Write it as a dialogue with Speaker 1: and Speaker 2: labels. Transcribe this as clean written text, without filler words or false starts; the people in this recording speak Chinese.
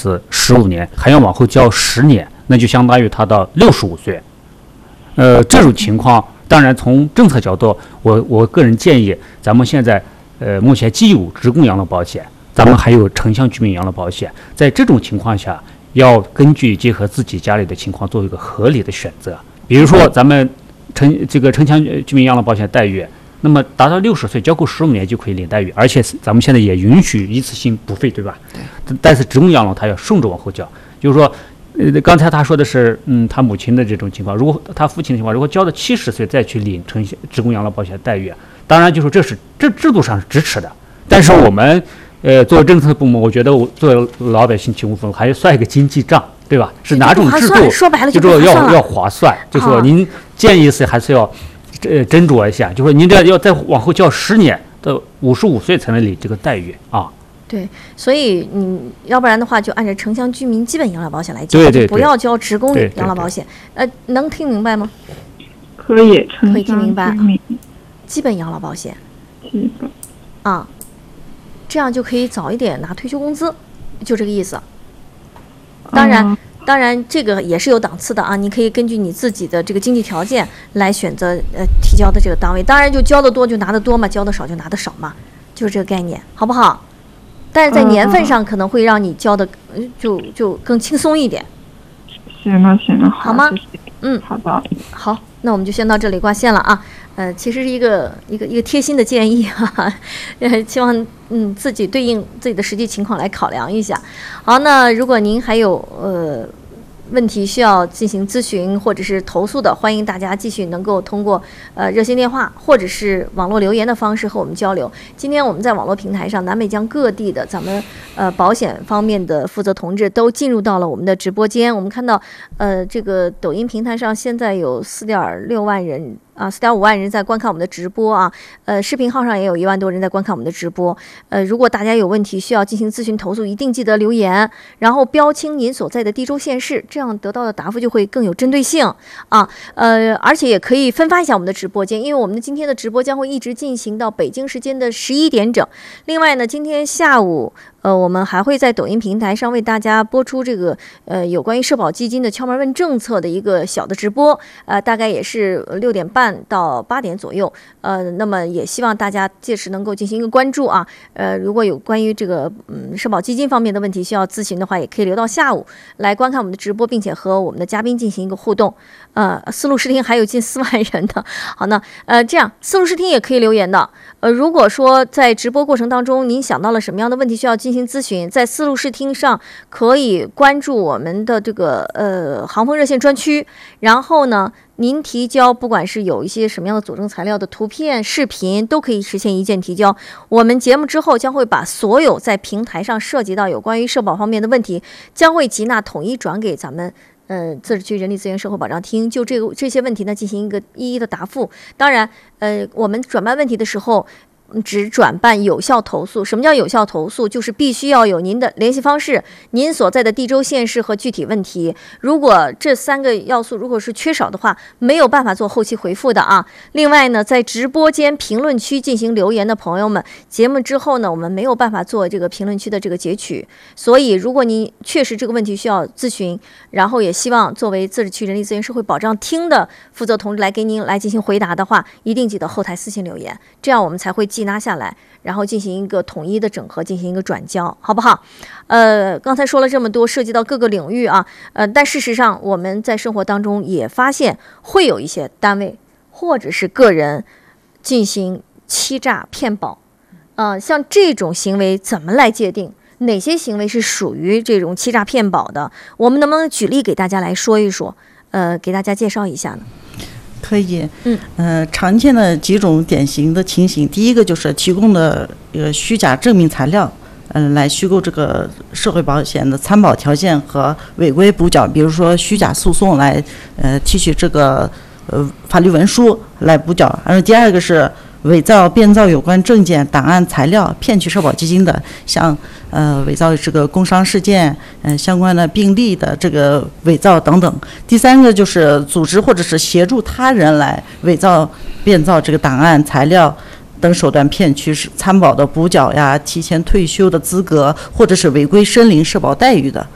Speaker 1: 是15年，还要往后交10年，那就相当于他到65岁。这种情况，当然从政策角度，我个人建议，咱们现在目前既有职工养老保险，咱们还有城乡居民养老保险，在这种情况下，要根据结合自己家里的情况做一个合理的选择。比如说咱们城乡居民养老保险待遇，那么达到60岁交够15年就可以领待遇，而且咱们现在也允许一次性补费，对吧？但是职工养老他要顺着往后交，就是说。刚才他说的是，他母亲的这种情况，如果他父亲的情况，如果交到70岁再去领职工养老保险待遇，当然就是这制度上是支持的，但是我们作为政策部门，我觉得作为老百姓勤务分还是算一个经济账，对吧？是哪种制度？
Speaker 2: 说白了
Speaker 1: 就说要划算，就说您建议是还是要斟酌一下，就说您这要再往后交10年，到55岁才能领这个待遇啊。
Speaker 2: 对，所以要不然的话，就按照城乡居民基本养老保险来交，
Speaker 1: 对，
Speaker 2: 不要交职工养老保险。能听明白吗？
Speaker 3: 可以
Speaker 2: 听明白。基本养老保险。
Speaker 3: 基本。
Speaker 2: 啊，这样就可以早一点拿退休工资，就这个意思。当然，这个也是有档次的啊，你可以根据你自己的这个经济条件来选择提交的这个单位。当然，就交的多就拿的多嘛，交的少就拿的少嘛，就是这个概念，好不好？但是在年份上可能会让你交的就更轻松一点。
Speaker 3: 行了，
Speaker 2: 好吗？
Speaker 3: 好的。
Speaker 2: 好，那我们就先到这里挂线了啊。其实是一个贴心的建议哈，希望自己对应自己的实际情况来考量一下。好，那如果您还有问题需要进行咨询或者是投诉的，欢迎大家继续能够通过热线电话或者是网络留言的方式和我们交流。今天我们在网络平台上，南北疆各地的咱们保险方面的负责同志都进入到了我们的直播间。我们看到这个抖音平台上现在有4.6万人4.5万人在观看我们的直播啊，视频号上也有1万多人在观看我们的直播。如果大家有问题需要进行咨询投诉，一定记得留言，然后标清您所在的地州县市，这样得到的答复就会更有针对性啊。而且也可以分发一下我们的直播间，因为我们的今天的直播将会一直进行到北京时间的11点整。另外呢，今天下午我们还会在抖音平台上为大家播出这个有关于社保基金的敲门问政策的一个小的直播，大概也是6点半到8点左右。那么也希望大家届时能够进行一个关注啊。如果有关于这个社保基金方面的问题需要咨询的话，也可以留到下午来观看我们的直播，并且和我们的嘉宾进行一个互动。思路视听还有近4万人的。好，那这样思路视听也可以留言的。如果说在直播过程当中您想到了什么样的问题需要进行咨询，在思路视听上可以关注我们的这个航风热线专区，然后呢您提交不管是有一些什么样的佐证材料的图片视频都可以实现一键提交。我们节目之后将会把所有在平台上涉及到有关于社保方面的问题将会集纳统一转给咱们自治区人力资源社会保障厅，就这些问题呢进行一个一一的答复。当然我们转办问题的时候只转办有效投诉。什么叫有效投诉？就是必须要有您的联系方式、您所在的地州县市和具体问题。如果这3个要素如果是缺少的话，没有办法做后期回复的啊。另外呢，在直播间评论区进行留言的朋友们，节目之后呢，我们没有办法做这个评论区的这个截取。所以如果您确实这个问题需要咨询，然后也希望作为自治区人力资源社会保障厅的负责同志来给您来进行回答的话，一定记得后台私信留言，这样我们才会记拿下来，然后进行一个统一的整合，进行一个转交，好不好？刚才说了这么多，涉及到各个领域啊，但事实上我们在生活当中也发现会有一些单位或者是个人进行欺诈骗保，像这种行为怎么来界定？哪些行为是属于这种欺诈骗保的？我们能不能举例给大家来说一说？给大家介绍一下呢？
Speaker 4: 可以，常见的几种典型的情形，第一个就是提供的虚假证明材料，来虚构这个社会保险的参保条件和违规补缴，比如说虚假诉讼来提取这个法律文书来补缴。然后第二个是伪造、变造有关证件、档案材料骗取社保基金的，像伪造这个工伤事件、相关的病例的这个伪造等等。第三个就是组织或者是协助他人来伪造、变造这个档案材料等手段骗取参保的补缴呀、提前退休的资格，或者是违规申领社保待遇的